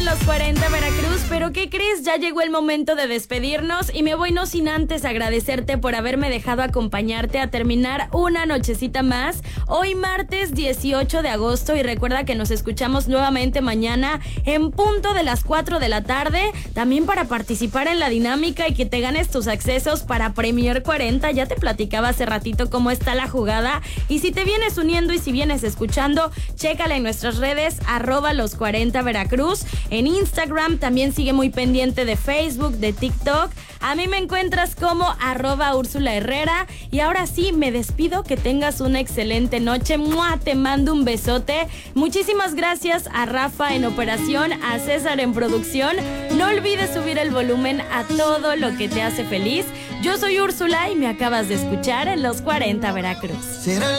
Los 40 Veracruz, pero ¿qué crees? Ya llegó el momento de despedirnos y me voy no sin antes agradecerte por haberme dejado acompañarte a terminar una nochecita más. Hoy martes 18 de agosto y recuerda que nos escuchamos nuevamente mañana en punto de las 4 de la tarde, también para participar en la dinámica y que te ganes tus accesos para Premier 40. Ya te platicaba hace ratito cómo está la jugada y si te vienes uniendo y si vienes escuchando, chécala en nuestras redes @los 40 Veracruz. En Instagram también sigue muy pendiente de Facebook, de TikTok. A mí me encuentras como @Úrsula Herrera. Y ahora sí, me despido, que tengas una excelente noche. ¡Mua! Te mando un besote. Muchísimas gracias a Rafa en operación, a César en producción. No olvides subir el volumen a todo lo que te hace feliz. Yo soy Úrsula y me acabas de escuchar en Los 40 Veracruz.